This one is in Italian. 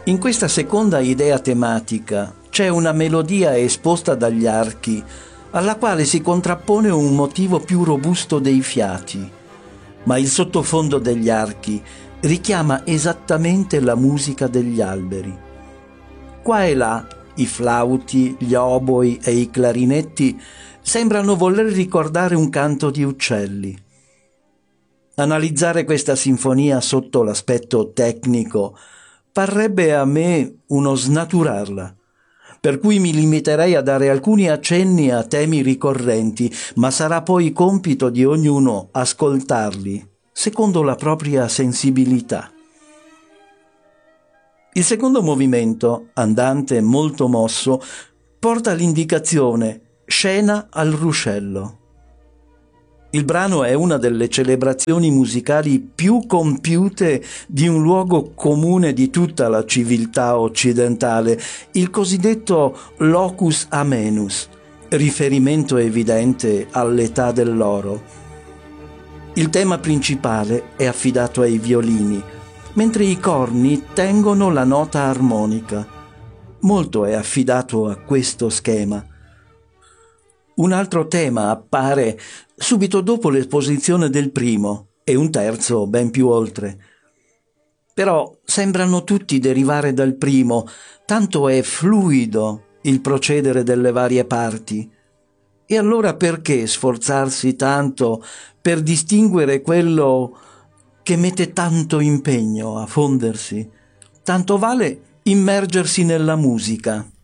In questa seconda idea tematica c'è una melodia esposta dagli archi, alla quale si contrappone un motivo più robusto dei fiati, ma il sottofondo degli archi richiama esattamente la musica degli alberi. Qua e là i flauti, gli oboi e i clarinetti sembrano voler ricordare un canto di uccelli. Analizzare questa sinfonia sotto l'aspetto tecnico parrebbe a me uno snaturarla, per cui mi limiterei a dare alcuni accenni a temi ricorrenti, ma sarà poi compito di ognuno ascoltarli secondo la propria sensibilità. Il secondo movimento, andante molto mosso, porta l'indicazione scena al ruscello. Il brano è una delle celebrazioni musicali più compiute di un luogo comune di tutta la civiltà occidentale, il cosiddetto locus amenus, riferimento evidente all'età dell'oro. Il tema principale è affidato ai violini, mentre i corni tengono la nota armonica. Molto è affidato a questo schema. Un altro tema appare subito dopo l'esposizione del primo e un terzo ben più oltre. Però sembrano tutti derivare dal primo, tanto è fluido il procedere delle varie parti. E allora perché sforzarsi tanto per distinguere quello che mette tanto impegno a fondersi? Tanto vale immergersi nella musica.